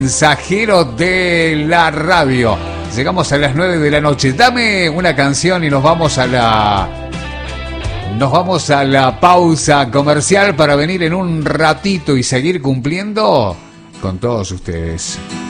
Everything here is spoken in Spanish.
Mensajero de la radio. Llegamos a las 9 de la noche. Dame una canción y nos vamos a la pausa comercial para venir en un ratito y seguir cumpliendo con todos ustedes.